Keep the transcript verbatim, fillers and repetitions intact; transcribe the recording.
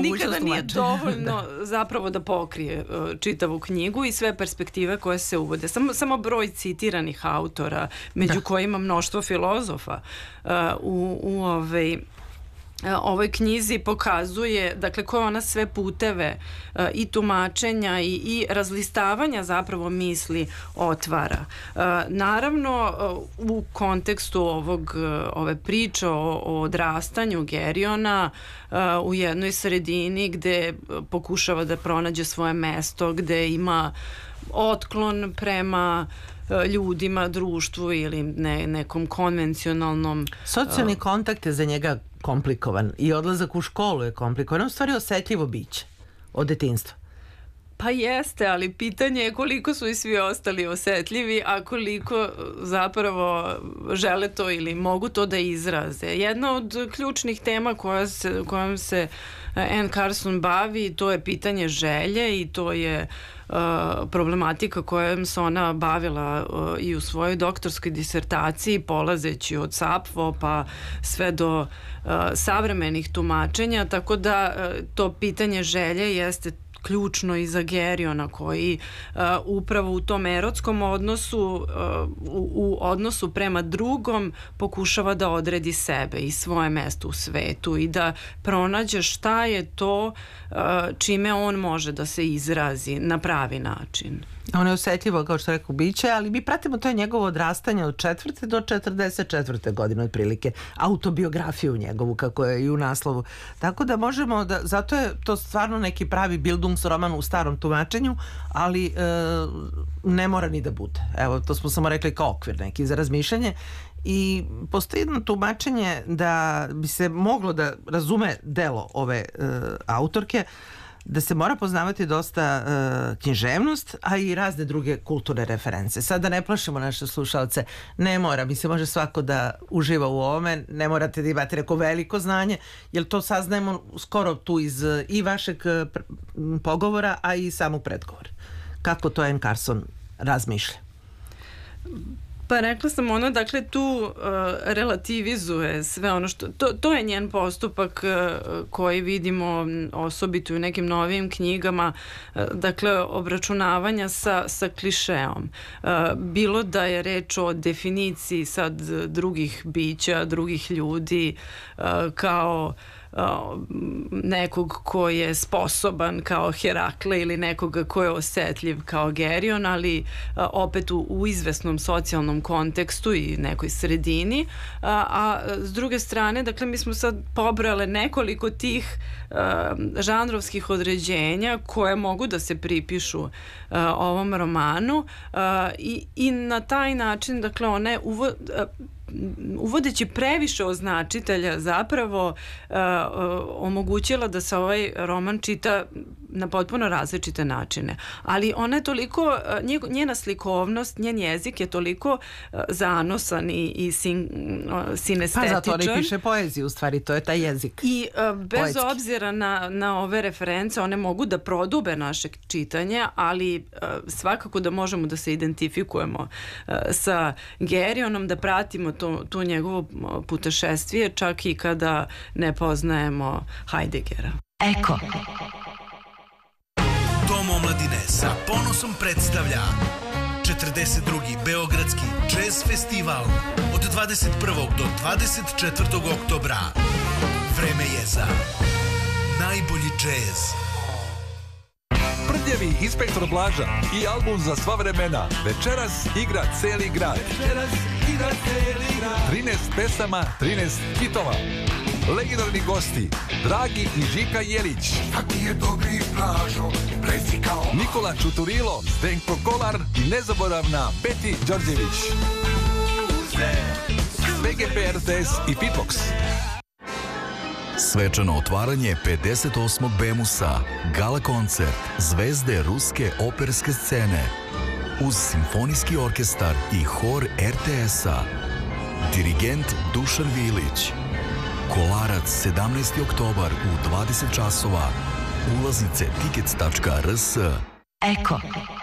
nikada nije dovoljno zapravo da pokrije čitavu knjigu i sve perspektive koje se uvode. Samo, samo broj citiranih autora, među kojima mnoštvo filozofa u, u ovej ovoj knjizi pokazuje, dakle, koje ona sve puteve uh, i tumačenja i, i razlistavanja zapravo misli otvara. Uh, naravno, uh, u kontekstu ovog, uh, ove priče o, o odrastanju Geriona uh, u jednoj sredini gde pokušava da pronađe svoje mesto, gde ima otklon prema ljudima, društvu ili ne, nekom konvencionalnom... Socijalni uh, kontakt je za njega komplikovan i odlazak u školu je komplikovan. On u stvari osetljivo biće od detinjstva. Pa jeste, ali pitanje je koliko su i svi ostali osetljivi, a koliko zapravo žele to ili mogu to da izraze. Jedna od ključnih tema koja se, kojom se Anne Carson bavi, to je pitanje želje i to je uh, problematika kojom se ona bavila uh, i u svojoj doktorskoj disertaciji, polazeći od Sapfo pa sve do uh, savremenih tumačenja, tako da uh, to pitanje želje jeste ključno i za Geriona koji uh, upravo u tom erotskom odnosu, uh, u, u odnosu prema drugom pokušava da odredi sebe i svoje mesto u svetu i da pronađe šta je to uh, čime on može da se izrazi na pravi način. On je osetljivo, kao što rekao, biće, ali mi pratimo to je njegovo odrastanje od četvrte do četrdeset četvrte godine otprilike, autobiografiju njegovu, kako je i u naslovu. Tako da možemo da, zato je to stvarno neki pravi bildungsroman u starom tumačenju, ali e, ne mora ni da bude. Evo, to smo samo rekli kao okvir neki za razmišljanje. I postoji jedno tumačenje da bi se moglo da razume delo ove e, autorke, da se mora poznavati dosta uh, književnost, a i razne druge kulturne reference. Sad da ne plašimo naše slušalce, ne mora, mi se može svako da uživa u ovome, ne morate da imate neko veliko znanje, jer to saznajemo skoro tu iz uh, i vašeg uh, pogovora, a i samog predgovora. Kako to Anne Carson razmišlja? Pa rekla sam, ona dakle tu uh, relativizuje sve ono što, to, to je njen postupak uh, koji vidimo osobito u nekim novijim knjigama, uh, dakle obračunavanja sa, sa klišeom. Uh, bilo da je reč o definiciji sad drugih bića, drugih ljudi uh, kao nekog ko je sposoban kao Herakle ili nekoga ko je osetljiv kao Gerion, ali opet u, u izvesnom socijalnom kontekstu i nekoj sredini. A, a s druge strane, dakle, mi smo sad pobrale nekoliko tih a, žanrovskih određenja koje mogu da se pripišu a, ovom romanu a, i, i na taj način, dakle, one uvo, a, uvodeći previše označitelja zapravo uh, omogućila da se ovaj roman čita na potpuno različite načine. Ali ona je toliko, njena slikovnost, njen jezik je toliko uh, zanosan i, i sin, uh, sinestetičan. Pa zato ona i piše poeziju, u stvari, to je taj jezik. I uh, bez poetski. Obzira na, na ove reference, one mogu da prodube naše čitanje, ali uh, svakako da možemo da se identifikujemo uh, sa Gerionom, da pratimo to, tu njegovo putešestvije, čak i kada ne poznajemo Heideggera. Eko. Dom omladine sa ponosom predstavlja četrdeset drugi Beogradski jazz festival od dvadeset prvog do dvadeset četvrtog oktobra. Vreme je za najbolji džez. Prljavi inspektor Blaža i album za sva vremena. Večeras igra celi grad. Večeras igra celi grad. trinaest pesama, trinaest hitova. Legendarni gosti Dragi i Žika Jelić. Taki je dobri Blažo, plesi kao Nikola Čuturilo, Zdenko Kolar i nezaboravna Peti Đorđević. V G P R T S i Pitbox. Svečano otvaranje pedeset osmog Bemusa, gala koncert zvezde ruske operske scene uz simfonijski orkestar i hor R T S-a. Dirigent Dušan Vilić. Kolarac sedamnaesti oktobar u dvadeset časova. Ulaznice tickets tačka r s. Eko.